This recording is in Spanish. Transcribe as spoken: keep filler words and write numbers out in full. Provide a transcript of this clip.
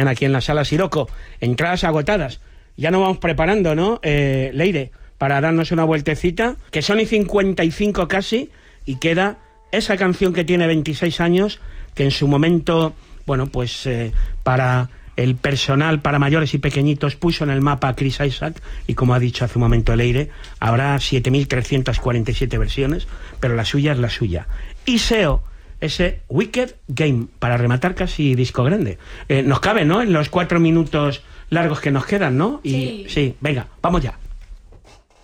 Aquí en la Sala Siroco, entradas agotadas. Ya nos vamos preparando, ¿no, eh, Leire? Para darnos una vueltecita, que son y cincuenta y cinco casi, y queda esa canción que tiene veintiséis años, que en su momento, bueno, pues eh, para el personal, para mayores y pequeñitos, puso en el mapa a Chris Isaak, y como ha dicho hace un momento Leire, habrá siete mil trescientas cuarenta y siete versiones, pero la suya es la suya. Y S E O, ese Wicked Game, para rematar casi disco grande. Eh, nos cabe, ¿no?, en los cuatro minutos largos que nos quedan, ¿no? Y sí, sí, venga, vamos ya.